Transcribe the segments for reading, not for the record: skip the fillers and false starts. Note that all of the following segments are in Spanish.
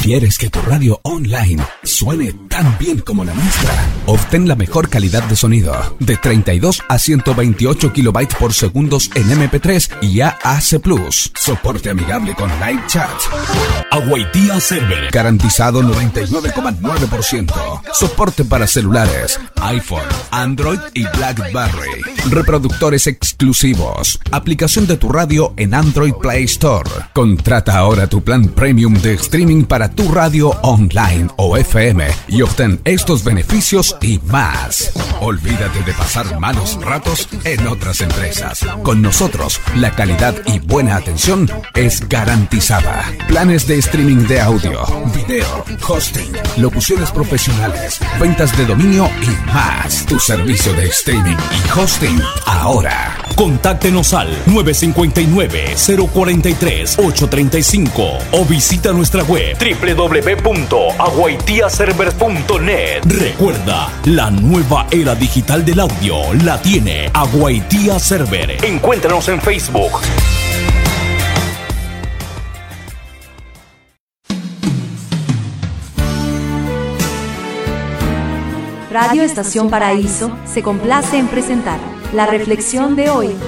¿Quieres que tu radio online suene tan bien como la nuestra? Obtén la mejor calidad de sonido de 32 a 128 kilobytes por segundos en MP3 y AAC+. Soporte amigable con live chat. Agüitía Server. Garantizado 99,9%. Soporte para celulares, iPhone, Android y BlackBerry. Reproductores exclusivos. Aplicación de tu radio en Android Play Store. Contrata ahora tu plan premium de streaming para tu radio online o FM y obtén estos beneficios y más. Olvídate de pasar malos ratos en otras empresas. Con nosotros, la calidad y buena atención es garantizada. Planes de streaming de audio, video, hosting, locuciones profesionales, ventas de dominio y más. Tu servicio de streaming y hosting ahora. Contáctenos al 959-043-835 o visita nuestra web www.aguaitiaservers.net. Recuerda, la nueva era digital del audio la tiene Agüitía Server. Encuéntranos en Facebook. Radio Estación Paraíso se complace en presentar la reflexión de hoy.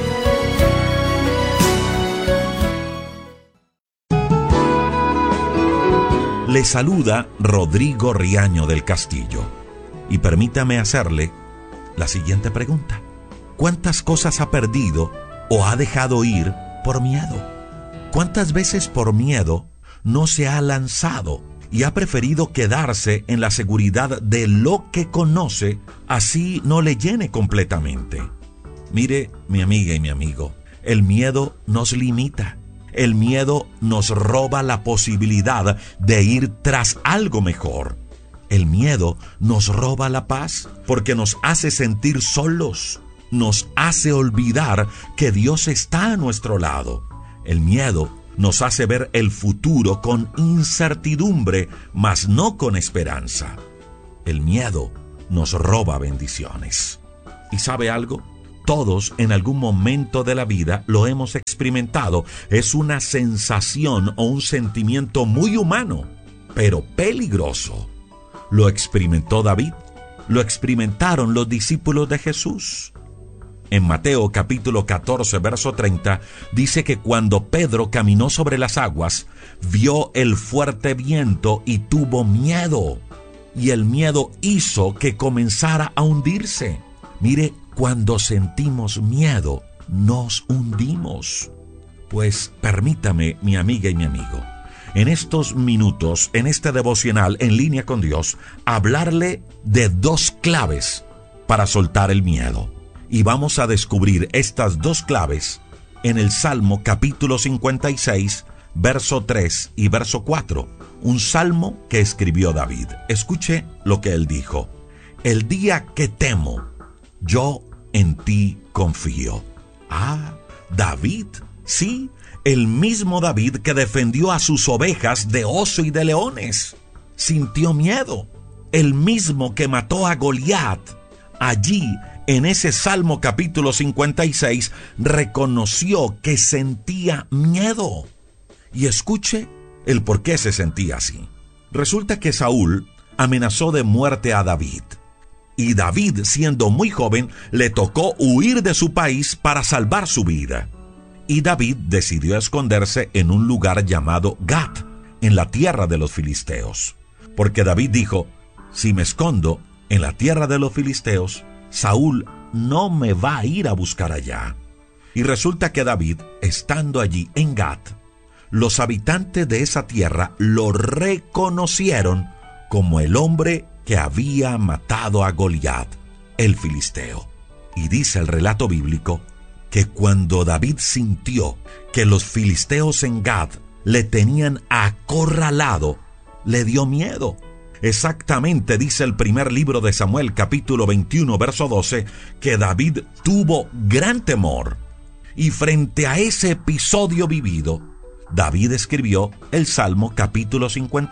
Le saluda Rodrigo Riaño del Castillo y permítame hacerle la siguiente pregunta. ¿Cuántas cosas ha perdido o ha dejado ir por miedo? ¿Cuántas veces por miedo no se ha lanzado y ha preferido quedarse en la seguridad de lo que conoce, así no le llene completamente? Mire, mi amiga y mi amigo, el miedo nos limita. El miedo nos roba la posibilidad de ir tras algo mejor. El miedo nos roba la paz porque nos hace sentir solos. Nos hace olvidar que Dios está a nuestro lado. El miedo nos hace ver el futuro con incertidumbre, mas no con esperanza. El miedo nos roba bendiciones. ¿Y sabe algo? Todos en algún momento de la vida lo hemos experimentado. Es una sensación o un sentimiento muy humano, pero peligroso. Lo experimentó David, lo experimentaron los discípulos de Jesús. En Mateo capítulo 14, verso 30, dice que cuando Pedro caminó sobre las aguas, vio el fuerte viento y tuvo miedo. Y el miedo hizo que comenzara a hundirse. Mire, cuando sentimos miedo, nos hundimos. Pues permítame, mi amiga y mi amigo, en estos minutos, en este devocional en línea con Dios, hablarle de dos claves para soltar el miedo. Y vamos a descubrir estas dos claves en el Salmo capítulo 56, verso 3 y verso 4. Un salmo que escribió David. Escuche lo que él dijo. El día que temo, yo en ti confío. Ah, David, sí, el mismo David que defendió a sus ovejas de oso y de leones. Sintió miedo. El mismo que mató a Goliat. Allí, en ese Salmo capítulo 56, reconoció que sentía miedo. Y escuche el por qué se sentía así. Resulta que Saúl amenazó de muerte a David. Y David, siendo muy joven, le tocó huir de su país para salvar su vida. Y David decidió esconderse en un lugar llamado Gat, en la tierra de los filisteos. Porque David dijo, si me escondo en la tierra de los filisteos, Saúl no me va a ir a buscar allá. Y resulta que David, estando allí en Gat, los habitantes de esa tierra lo reconocieron como el hombre que había matado a Goliat, el filisteo. Y dice el relato bíblico que cuando David sintió que los filisteos en Gat le tenían acorralado, le dio miedo. Exactamente dice el primer libro de Samuel, capítulo 21, verso 12, que David tuvo gran temor. Y frente a ese episodio vivido, David escribió el Salmo capítulo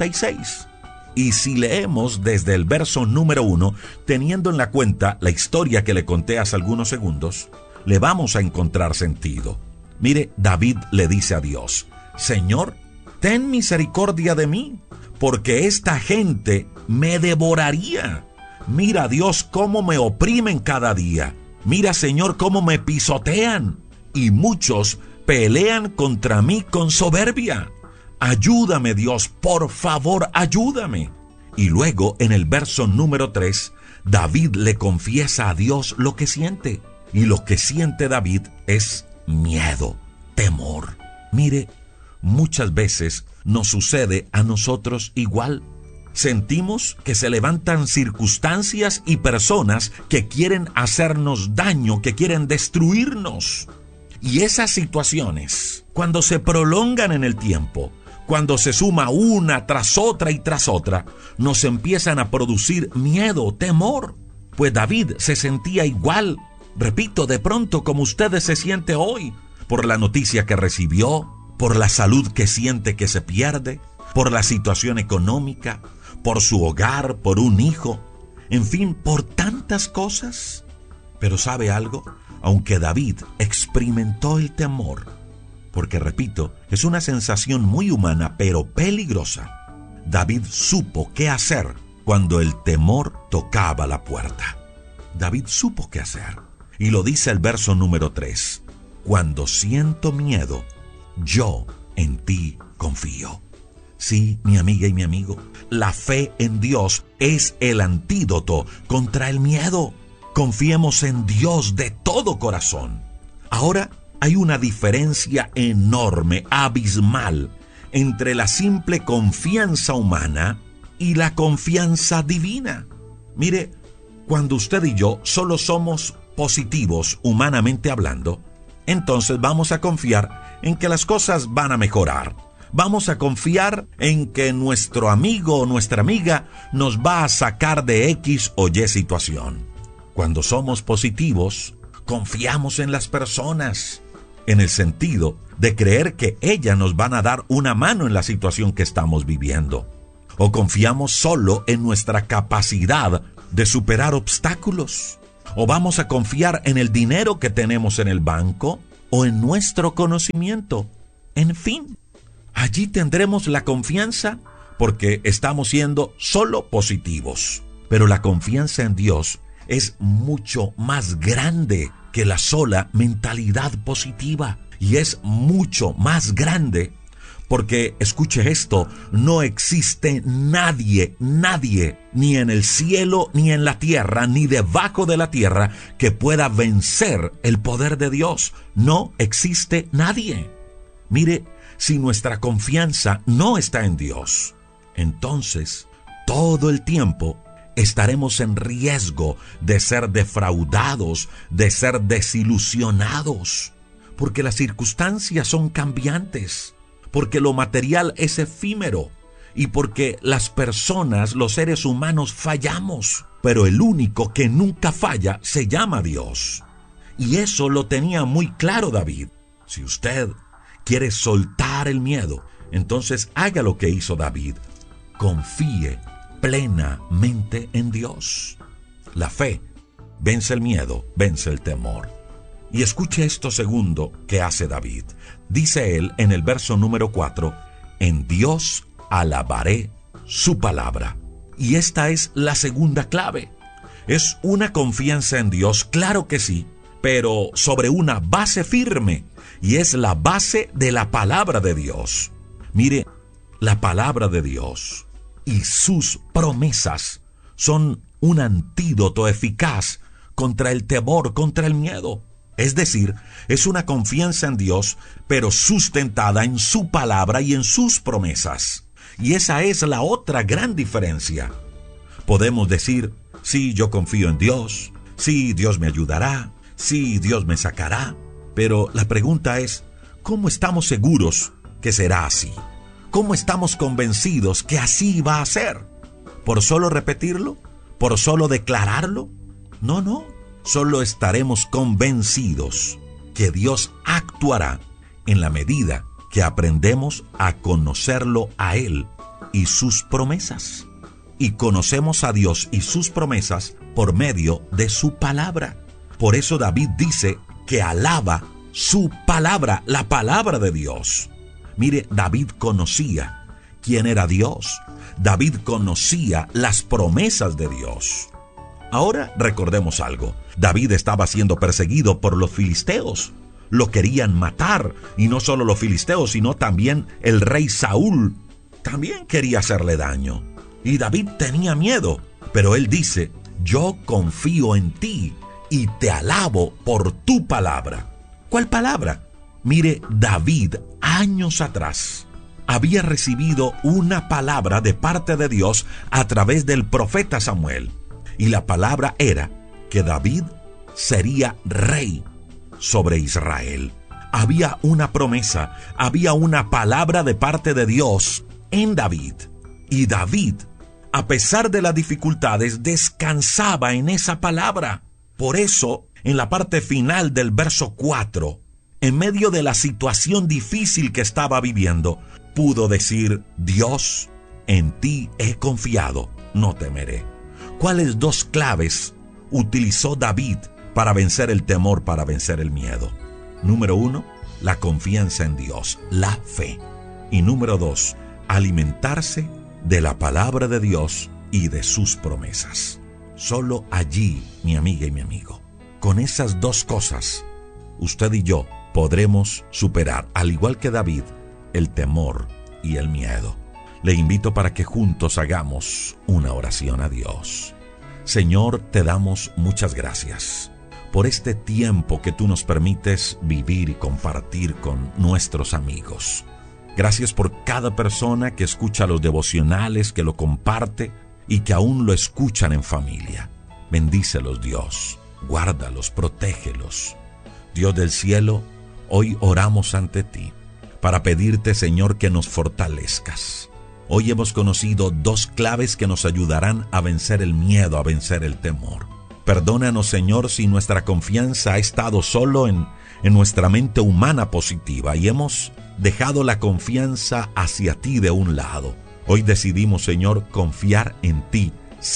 56. Y si leemos desde el verso número 1, teniendo en la cuenta la historia que le conté hace algunos segundos, le vamos a encontrar sentido. Mire, David le dice a Dios, Señor, ten misericordia de mí, porque esta gente me devoraría. Mira, Dios, cómo me oprimen cada día. Mira, Señor, cómo me pisotean. Y muchos pelean contra mí con soberbia. Ayúdame, Dios, por favor, ayúdame. Y luego, en el verso número 3, David le confiesa a Dios lo que siente. Y lo que siente David es miedo, temor. Mire, muchas veces nos sucede a nosotros igual. Sentimos que se levantan circunstancias y personas que quieren hacernos daño, que quieren destruirnos. Y esas situaciones, cuando se prolongan en el tiempo, cuando se suma una tras otra y tras otra, nos empiezan a producir miedo, temor. Pues David se sentía igual, repito, de pronto como usted se siente hoy, por la noticia que recibió, por la salud que siente que se pierde, por la situación económica, por su hogar, por un hijo, en fin, por tantas cosas. Pero ¿sabe algo? Aunque David experimentó el temor, porque repito, es una sensación muy humana, pero peligrosa, David supo qué hacer cuando el temor tocaba la puerta. David supo qué hacer. Y lo dice el verso número 3. Cuando siento miedo, yo en ti confío. Sí, mi amiga y mi amigo, la fe en Dios es el antídoto contra el miedo. Confiemos en Dios de todo corazón. Ahora, hay una diferencia enorme, abismal, entre la simple confianza humana y la confianza divina. Mire, cuando usted y yo solo somos positivos humanamente hablando, entonces vamos a confiar en que las cosas van a mejorar. Vamos a confiar en que nuestro amigo o nuestra amiga nos va a sacar de X o Y situación. Cuando somos positivos, confiamos en las personas, en el sentido de creer que ellas nos van a dar una mano en la situación que estamos viviendo. O confiamos solo en nuestra capacidad de superar obstáculos. O vamos a confiar en el dinero que tenemos en el banco o en nuestro conocimiento. En fin, allí tendremos la confianza porque estamos siendo solo positivos. Pero la confianza en Dios es mucho más grande que la sola mentalidad positiva. Y es mucho más grande porque, escuche esto, no existe nadie, ni en el cielo, ni en la tierra, ni debajo de la tierra, que pueda vencer el poder de Dios. No existe nadie. Mire, si nuestra confianza no está en Dios, entonces todo el tiempo estaremos en riesgo de ser defraudados, de ser desilusionados, porque las circunstancias son cambiantes, porque lo material es efímero y porque las personas, los seres humanos, fallamos. Pero el único que nunca falla se llama Dios. Y eso lo tenía muy claro David. Si usted quiere soltar el miedo, entonces haga lo que hizo David. Confíe plenamente en Dios. La fe vence el miedo, vence el temor. Y escuche esto segundo que hace David. Dice él en el verso número 4, en Dios alabaré su palabra. Y esta es la segunda clave. Es una confianza en Dios, claro que sí, pero sobre una base firme, y es la base de la palabra de Dios. Mire, la palabra de Dios y sus promesas son un antídoto eficaz contra el temor, contra el miedo. Es decir, es una confianza en Dios, pero sustentada en su palabra y en sus promesas. Y esa es la otra gran diferencia. Podemos decir, sí, yo confío en Dios, sí, Dios me ayudará, sí, Dios me sacará. Pero la pregunta es, ¿cómo estamos seguros que será así? ¿Cómo estamos convencidos que así va a ser? ¿Por solo repetirlo? ¿Por solo declararlo? No. Solo estaremos convencidos que Dios actuará en la medida que aprendemos a conocerlo a Él y sus promesas. Y conocemos a Dios y sus promesas por medio de su palabra. Por eso David dice que alaba su palabra, la palabra de Dios. Mire, David conocía quién era Dios. David conocía las promesas de Dios. Ahora recordemos algo. David estaba siendo perseguido por los filisteos. Lo querían matar, y no solo los filisteos, sino también el rey Saúl. También quería hacerle daño. Y David tenía miedo, pero él dice: yo confío en ti y te alabo por tu palabra. ¿Cuál palabra? Mire, David, años atrás, había recibido una palabra de parte de Dios a través del profeta Samuel. Y la palabra era que David sería rey sobre Israel. Había una promesa, había una palabra de parte de Dios en David. Y David, a pesar de las dificultades, descansaba en esa palabra. Por eso, en la parte final del verso 4, en medio de la situación difícil que estaba viviendo, pudo decir: Dios, en ti he confiado, no temeré. ¿Cuáles dos claves utilizó David para vencer el temor, para vencer el miedo? Número 1, la confianza en Dios, la fe. Y número 2, alimentarse de la palabra de Dios y de sus promesas. Solo allí, mi amiga y mi amigo, con esas dos cosas, usted y yo podremos superar, al igual que David, el temor y el miedo. Le invito para que juntos hagamos una oración a Dios. Señor, te damos muchas gracias por este tiempo que tú nos permites vivir y compartir con nuestros amigos. Gracias por cada persona que escucha los devocionales, que lo comparte y que aún lo escuchan en familia. Bendícelos, Dios. Guárdalos, protégelos. Dios del cielo, hoy oramos ante ti para pedirte, Señor, que nos fortalezcas. Hoy hemos conocido dos claves que nos ayudarán a vencer el miedo, a vencer el temor. Perdónanos, Señor, si nuestra confianza ha estado solo en nuestra mente humana positiva y hemos dejado la confianza hacia ti de un lado. Hoy decidimos, Señor, confiar en ti,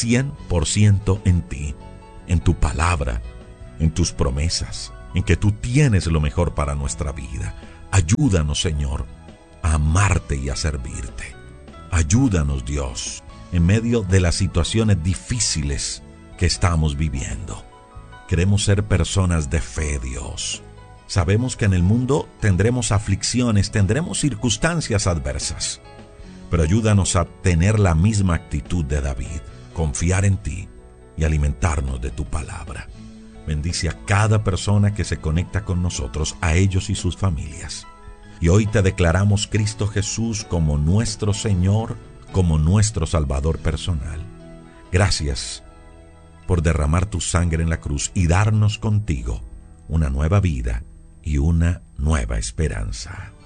100% en ti, en tu palabra, en tus promesas, en que tú tienes lo mejor para nuestra vida. Ayúdanos, Señor, a amarte y a servirte. Ayúdanos, Dios, en medio de las situaciones difíciles que estamos viviendo. Queremos ser personas de fe, Dios. Sabemos que en el mundo tendremos aflicciones, tendremos circunstancias adversas, pero ayúdanos a tener la misma actitud de David, confiar en ti y alimentarnos de tu palabra. Bendice a cada persona que se conecta con nosotros, a ellos y sus familias. Y hoy te declaramos, Cristo Jesús, como nuestro Señor, como nuestro Salvador personal. Gracias por derramar tu sangre en la cruz y darnos contigo una nueva vida y una nueva esperanza.